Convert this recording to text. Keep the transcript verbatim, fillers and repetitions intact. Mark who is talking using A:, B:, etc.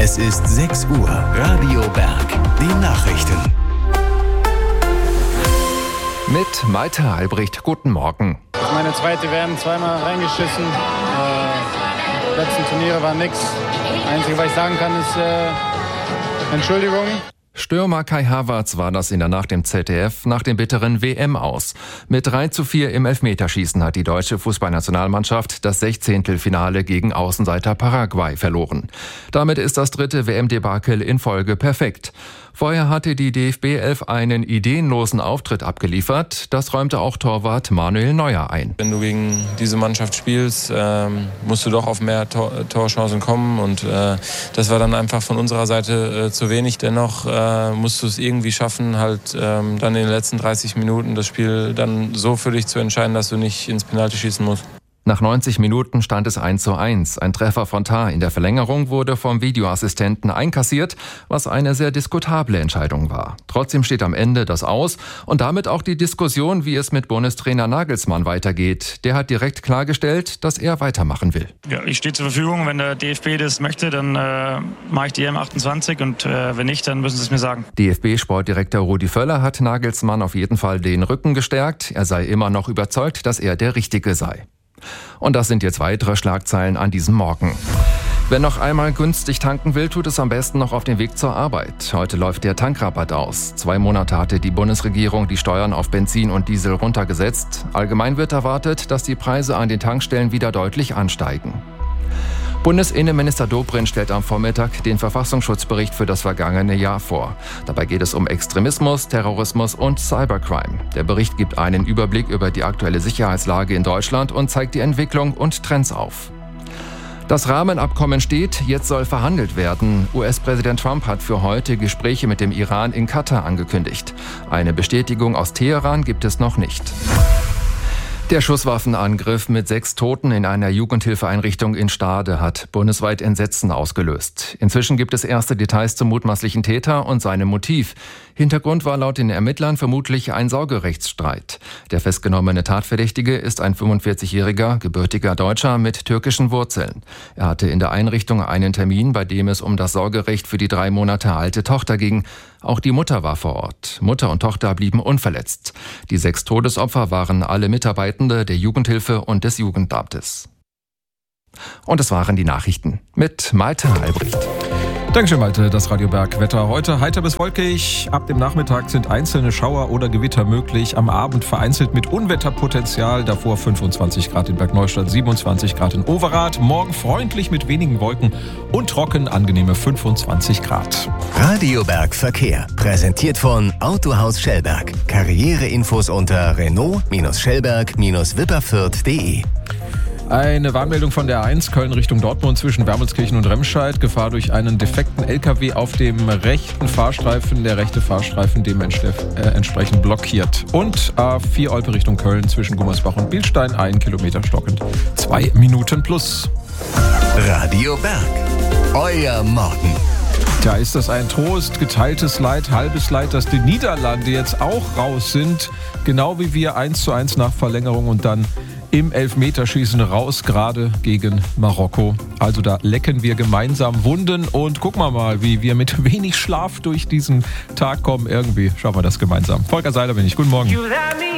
A: Es ist sechs Uhr. Radio Berg. Die Nachrichten.
B: Mit Malte Albrecht. Guten Morgen.
C: Das ist meine zweite W M, zweimal reingeschissen. Äh, die letzten Turniere waren nix. Das Einzige, was ich sagen kann, ist äh, Entschuldigung.
B: Stürmer Kai Havertz war das in der Nacht im Z D F nach dem bitteren W M aus. Mit drei zu vier im Elfmeterschießen hat die deutsche Fußballnationalmannschaft das Sechzehntelfinale gegen Außenseiter Paraguay verloren. Damit ist das dritte W M-Debakel in Folge perfekt. Vorher hatte die D F B elf einen ideenlosen Auftritt abgeliefert. Das räumte auch Torwart Manuel Neuer ein.
D: Wenn du gegen diese Mannschaft spielst, ähm, musst du doch auf mehr Tor- Torchancen kommen. Und äh, das war dann einfach von unserer Seite äh, zu wenig. Dennoch äh, musst du es irgendwie schaffen, halt ähm, dann in den letzten dreißig Minuten das Spiel dann so für dich zu entscheiden, dass du nicht ins Penalty schießen musst.
B: Nach neunzig Minuten stand es eins zu eins. Ein Treffer von Tah in der Verlängerung wurde vom Videoassistenten einkassiert, was eine sehr diskutable Entscheidung war. Trotzdem steht am Ende das Aus und damit auch die Diskussion, wie es mit Bundestrainer Nagelsmann weitergeht. Der hat direkt klargestellt, dass er weitermachen will.
E: Ja, ich stehe zur Verfügung. Wenn der D F B das möchte, dann äh, mache ich die E M achtundzwanzig und äh, wenn nicht, dann müssen sie es mir sagen.
B: D F B-Sportdirektor Rudi Völler hat Nagelsmann auf jeden Fall den Rücken gestärkt. Er sei immer noch überzeugt, dass er der Richtige sei. Und das sind jetzt weitere Schlagzeilen an diesem Morgen. Wer noch einmal günstig tanken will, tut es am besten noch auf dem Weg zur Arbeit. Heute läuft der Tankrabatt aus. Zwei Monate hatte die Bundesregierung die Steuern auf Benzin und Diesel runtergesetzt. Allgemein wird erwartet, dass die Preise an den Tankstellen wieder deutlich ansteigen. Bundesinnenminister Dobrindt stellt am Vormittag den Verfassungsschutzbericht für das vergangene Jahr vor. Dabei geht es um Extremismus, Terrorismus und Cybercrime. Der Bericht gibt einen Überblick über die aktuelle Sicherheitslage in Deutschland und zeigt die Entwicklung und Trends auf. Das Rahmenabkommen steht, jetzt soll verhandelt werden. U S-Präsident Trump hat für heute Gespräche mit dem Iran in Katar angekündigt. Eine Bestätigung aus Teheran gibt es noch nicht. Der Schusswaffenangriff mit sechs Toten in einer Jugendhilfeeinrichtung in Stade hat bundesweit Entsetzen ausgelöst. Inzwischen gibt es erste Details zum mutmaßlichen Täter und seinem Motiv. Hintergrund war laut den Ermittlern vermutlich ein Sorgerechtsstreit. Der festgenommene Tatverdächtige ist ein fünfundvierzigjähriger, gebürtiger Deutscher mit türkischen Wurzeln. Er hatte in der Einrichtung einen Termin, bei dem es um das Sorgerecht für die drei Monate alte Tochter ging. Auch die Mutter war vor Ort. Mutter und Tochter blieben unverletzt. Die sechs Todesopfer waren alle Mitarbeitende der Jugendhilfe und des Jugendamtes. Und es waren die Nachrichten mit Malte Albrecht.
F: Dankeschön, Malte. Das Radio Berg Wetter heute heiter bis wolkig. Ab dem Nachmittag sind einzelne Schauer oder Gewitter möglich. Am Abend vereinzelt mit Unwetterpotenzial. Davor fünfundzwanzig Grad in Bergneustadt, siebenundzwanzig Grad in Overath. Morgen freundlich mit wenigen Wolken und trocken, angenehme fünfundzwanzig Grad.
A: Radio Berg Verkehr. Präsentiert von Autohaus Schellberg. Karriereinfos unter Renault-Schellberg-Wipperfürth punkt de.
F: Eine Warnmeldung von der A eins Köln Richtung Dortmund zwischen Wermelskirchen und Remscheid. Gefahr durch einen defekten L K W auf dem rechten Fahrstreifen. Der rechte Fahrstreifen dementsprechend blockiert. Und A vier Olpe Richtung Köln zwischen Gummersbach und Bilstein. Ein Kilometer stockend. Zwei Minuten plus.
A: Radio Berg. Euer Morgen.
F: Tja, ist das ein Trost, geteiltes Leid, halbes Leid, dass die Niederlande jetzt auch raus sind. Genau wie wir eins zu eins nach Verlängerung und dann im Elfmeterschießen raus, gerade gegen Marokko. Also da lecken wir gemeinsam Wunden und gucken wir mal, wie wir mit wenig Schlaf durch diesen Tag kommen. Irgendwie schaffen wir das gemeinsam. Volker Seiler bin ich. Guten Morgen.